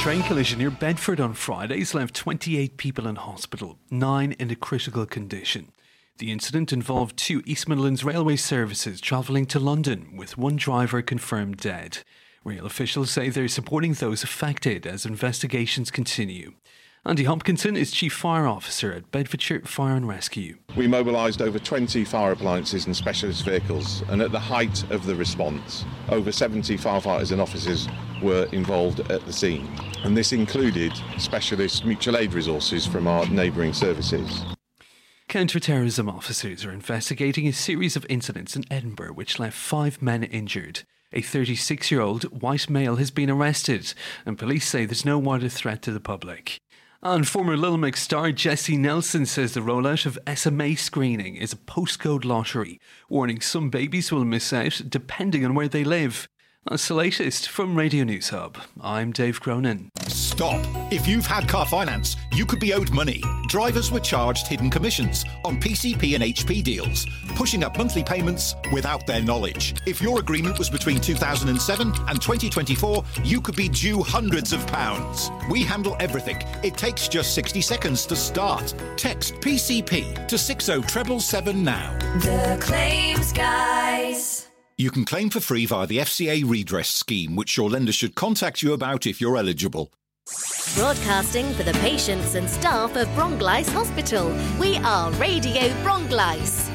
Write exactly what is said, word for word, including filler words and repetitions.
train collision near Bedford on Friday has left twenty-eight people in hospital, nine in a critical condition. The incident involved two East Midlands Railway services travelling to London, with one driver confirmed dead. Rail officials say they're supporting those affected as investigations continue. Andy Hopkinson is Chief Fire Officer at Bedfordshire Fire and Rescue. We mobilised over twenty fire appliances and specialist vehicles, and at the height of the response, over seventy firefighters and officers were involved at the scene. And this included specialist mutual aid resources from our neighbouring services. Counter-terrorism officers are investigating a series of incidents in Edinburgh which left five men injured. A thirty-six-year-old white male has been arrested, and police say there's no wider threat to the public. And former Little Mix star Jessie Nelson says the rollout of S M A screening is a postcode lottery, warning some babies will miss out depending on where they live. That's the latest from Radio News Hub. I'm Dave Cronin. Stop. If you've had car finance, you could be owed money. Drivers were charged hidden commissions on P C P and H P deals, pushing up monthly payments without their knowledge. If your agreement was between two thousand seven and twenty twenty-four, you could be due hundreds of pounds. We handle everything. It takes just sixty seconds to start. Text P C P to six oh seven seven now. The Claims Guys. You can claim for free via the F C A redress scheme, which your lender should contact you about if you're eligible. Broadcasting for the patients and staff of Bronglice Hospital. We are Radio Bronglice.